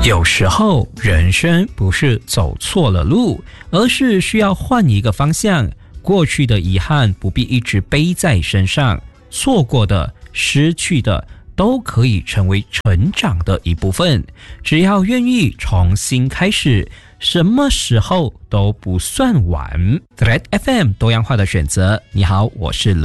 有时候人生不是走错了路，而是需要换一个方向。过去的遗憾不必一直背在身上，错过的、失去的都可以成为成长的一部分。只要愿意重新开始，什么时候都不算晚。Thread FM 多样化的选择。你好，我是